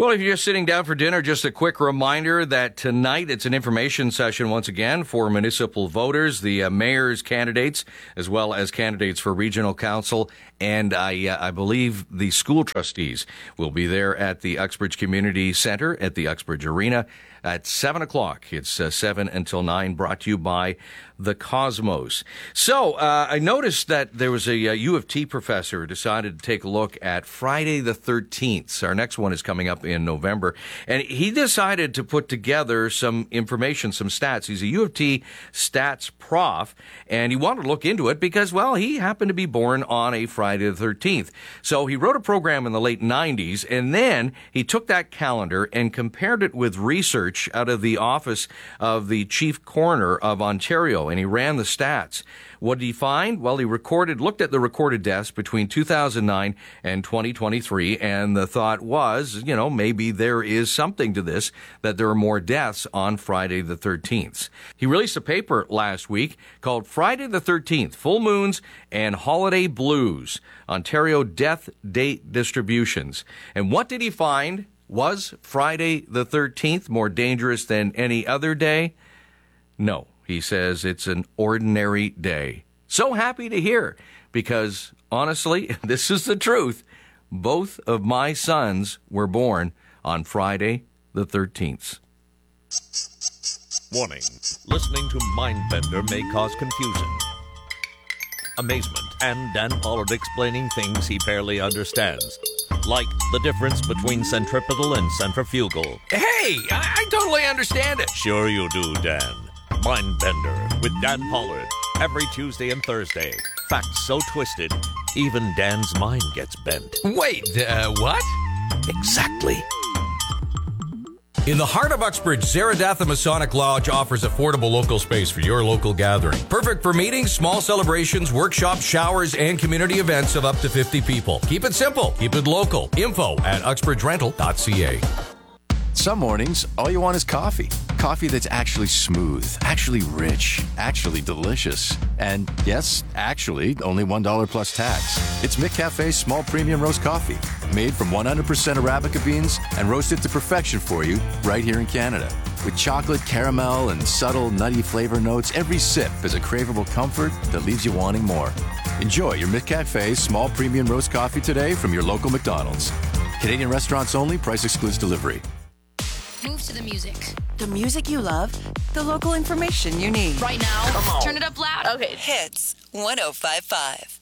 Well, if you're just sitting down for dinner, just a quick reminder that tonight it's an information session once again for municipal voters, the mayor's candidates, as well as candidates for regional council, and I believe the school trustees will be there at the Uxbridge Community Center at the Uxbridge Arena at 7 o'clock. It's 7 until 9, brought to you by the Cosmos. So I noticed that there was a U of T professor who decided to take a look at Friday the 13th. Our next one is coming up in November. And he decided to put together some information, some stats. He's a U of T stats prof, and he wanted to look into it because, well, he happened to be born on a Friday the 13th. So he wrote a program in the late 90s, and then he took that calendar and compared it with research out of the office of the chief coroner of Ontario, and he ran the stats. What did he find? Well, he looked at the recorded deaths between 2009 and 2023, and the thought was, maybe there is something to this, that there are more deaths on Friday the 13th. He released a paper last week called Friday the 13th, Full Moons and Holiday Blues, Ontario Death Date Distributions. And what did he find? Was Friday the 13th more dangerous than any other day? No. He says it's an ordinary day. So happy to hear, because honestly, this is the truth. Both of my sons were born on Friday the 13th. Warning. Listening to Mindbender may cause confusion, amazement, and Dan Pollard explaining things he barely understands. Like the difference between centripetal and centrifugal. Hey, I totally understand it. Sure you do, Dan. Mindbender with Dan Pollard. Every Tuesday and Thursday. Facts so twisted, even Dan's mind gets bent. Wait, what? Exactly. In the heart of Uxbridge, Zaradatha Masonic Lodge offers affordable local space for your local gathering. Perfect for meetings, small celebrations, workshops, showers, and community events of up to 50 people. Keep it simple. Keep it local. Info at uxbridgerental.ca. Some mornings, all you want is coffee. Coffee that's actually smooth, actually rich, actually delicious. And yes, actually, only $1 plus tax. It's McCafe's small premium roast coffee, made from 100% Arabica beans and roasted to perfection for you right here in Canada. With chocolate, caramel, and subtle nutty flavor notes, every sip is a craveable comfort that leaves you wanting more. Enjoy your McCafe's small premium roast coffee today from your local McDonald's. Canadian restaurants only, price excludes delivery. Move to the music. The music you love, the local information you need. Right now, turn it up loud. Okay. Hits 105.5.